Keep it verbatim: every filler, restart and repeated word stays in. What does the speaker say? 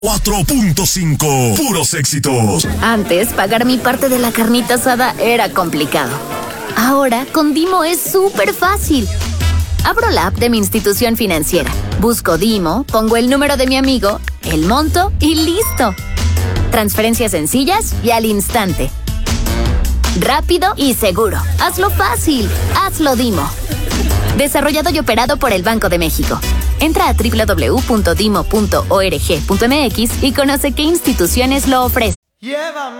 cuatro punto cinco, puros éxitos. Antes, pagar mi parte de la carnita asada era complicado. Ahora, con Dimo es súper fácil. Abro la app de mi institución financiera, busco Dimo, pongo el número de mi amigo, el monto y listo. Transferencias sencillas y al instante. Rápido y seguro. Hazlo fácil. Hazlo Dimo. Desarrollado y operado por el Banco de México. Entra a doble u doble u doble u punto dimo punto org punto m x y conoce qué instituciones lo ofrecen. Llévame